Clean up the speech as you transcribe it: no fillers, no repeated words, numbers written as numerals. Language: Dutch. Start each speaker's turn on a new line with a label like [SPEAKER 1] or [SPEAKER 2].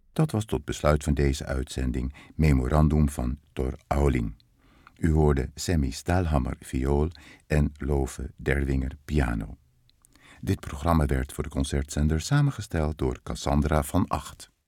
[SPEAKER 1] Dat was tot besluit van deze uitzending Memorandum van Thor Auling. U hoorde Sammy Staalhammer viool en Love Derwinger piano. Dit programma werd voor de concertzender samengesteld door Cassandra van Acht.